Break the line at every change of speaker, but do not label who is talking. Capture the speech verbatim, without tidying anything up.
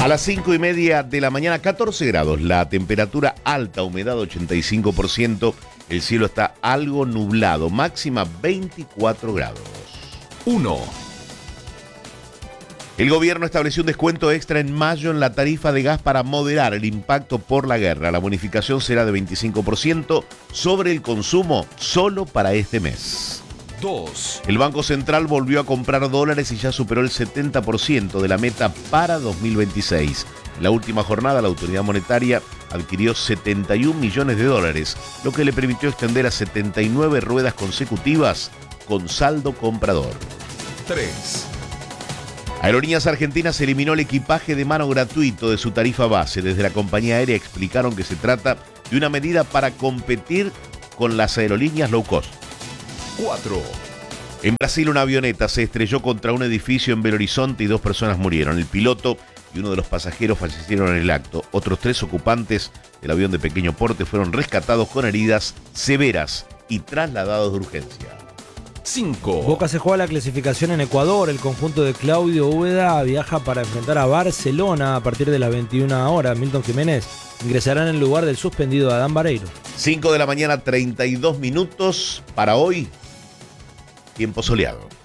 A las cinco y media de la mañana, catorce grados, la temperatura alta, humedad ochenta y cinco por ciento, el cielo está algo nublado, máxima veinticuatro grados.
uno.
El gobierno estableció un descuento extra en mayo en la tarifa de gas para moderar el impacto por la guerra. La bonificación será de veinticinco por ciento sobre el consumo solo para este mes.
dos.
El Banco Central volvió a comprar dólares y ya superó el setenta por ciento de la meta para dos mil veintiséis. En la última jornada, la autoridad monetaria adquirió setenta y un millones de dólares, lo que le permitió extender a setenta y nueve ruedas consecutivas con saldo comprador.
tres.
Aerolíneas Argentinas eliminó el equipaje de mano gratuito de su tarifa base. Desde la compañía aérea explicaron que se trata de una medida para competir con las aerolíneas low cost.
cuatro.
En Brasil, una avioneta se estrelló contra un edificio en Belo Horizonte y dos personas murieron. El piloto y uno de los pasajeros fallecieron en el acto. Otros tres ocupantes del avión de pequeño porte fueron rescatados con heridas severas y trasladados de urgencia.
cinco.
Boca se juega la clasificación en Ecuador. El conjunto de Claudio Úbeda viaja para enfrentar a Barcelona a partir de las veintiuna horas. Milton Jiménez ingresará en el lugar del suspendido Adán Vareiro.
cinco de la mañana, treinta y dos minutos para hoy. Tiempo soleado.